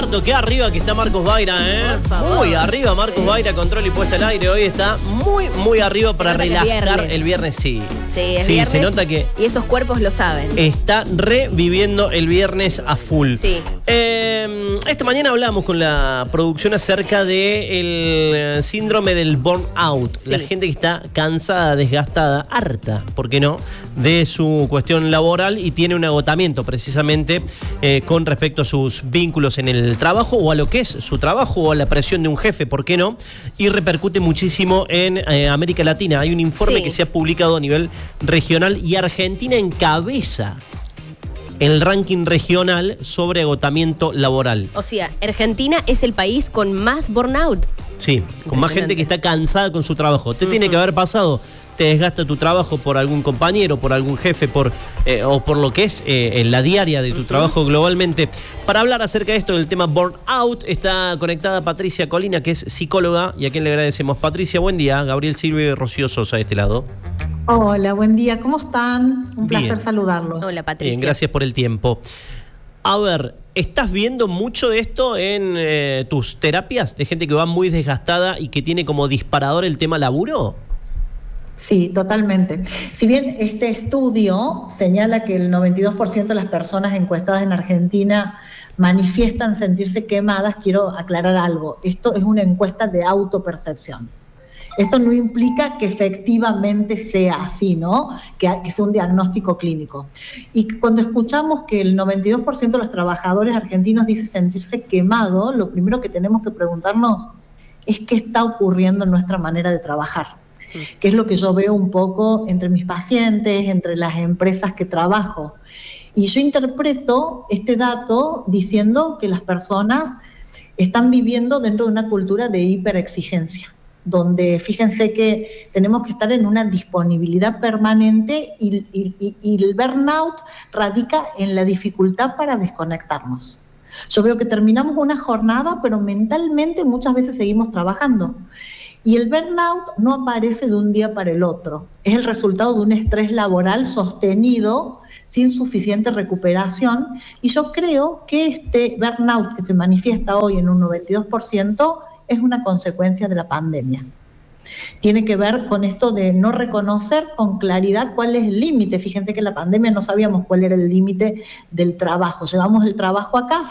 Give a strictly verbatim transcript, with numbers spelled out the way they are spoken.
comparto, qué arriba que está Marcos Baira, ¿eh? Muy arriba Marcos Baira, control y puesta al aire. Hoy está muy, muy arriba para relajar el viernes, sí. Sí, el sí, viernes, se nota que y esos cuerpos lo saben. Está reviviendo el viernes a full. Sí. Eh, esta mañana hablamos con la producción acerca del síndrome del burnout. Sí. La gente que está cansada, desgastada, harta, ¿por qué no?, de su cuestión laboral y tiene un agotamiento precisamente eh, con respecto a sus vínculos en el trabajo o a lo que es su trabajo o a la presión de un jefe, ¿por qué no? Y repercute muchísimo en eh, América Latina. Hay un informe Sí. que se ha publicado a nivel regional y Argentina encabeza el ranking regional sobre agotamiento laboral. O sea, Argentina es el país con más burnout. Sí, con más gente que está cansada con su trabajo. Te uh-huh. tiene que haber pasado, te desgasta tu trabajo por algún compañero, por algún jefe, por eh, o por lo que es eh, la diaria de tu uh-huh. trabajo globalmente. Para hablar acerca de esto, del tema burnout, está conectada Patricia Colina, que es psicóloga, y a quien le agradecemos. Patricia, buen día. Gabriel Silva y Rocío Sosa de este lado. Hola, buen día. ¿Cómo están? Un Bien. placer saludarlos. Hola, Patricia. Bien, gracias por el tiempo. A ver, ¿estás viendo mucho de esto en eh, tus terapias? De gente que va muy desgastada y que tiene como disparador el tema laburo. Sí, totalmente. Si bien este estudio señala que el noventa y dos por ciento de las personas encuestadas en Argentina manifiestan sentirse quemadas, quiero aclarar algo. Esto es una encuesta de autopercepción. Esto no implica que efectivamente sea así, ¿no? Que, que sea un diagnóstico clínico. Y cuando escuchamos que el noventa y dos por ciento de los trabajadores argentinos dice sentirse quemado, lo primero que tenemos que preguntarnos es qué está ocurriendo en nuestra manera de trabajar. Que es lo que yo veo un poco entre mis pacientes, entre las empresas que trabajo. Y yo interpreto este dato diciendo que las personas están viviendo dentro de una cultura de hiperexigencia, donde fíjense que tenemos que estar en una disponibilidad permanente y, y, y el burnout radica en la dificultad para desconectarnos. Yo veo que terminamos una jornada, pero mentalmente muchas veces seguimos trabajando. Y el burnout no aparece de un día para el otro. Es el resultado de un estrés laboral sostenido, sin suficiente recuperación. Y yo creo que este burnout que se manifiesta hoy en un noventa y dos por ciento es una consecuencia de la pandemia. Tiene que ver con esto de no reconocer con claridad cuál es el límite. Fíjense que en la pandemia no sabíamos cuál era el límite del trabajo. Llevamos el trabajo a casa.